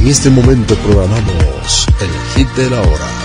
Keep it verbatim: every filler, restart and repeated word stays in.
En este momento programamos el hit de la hora.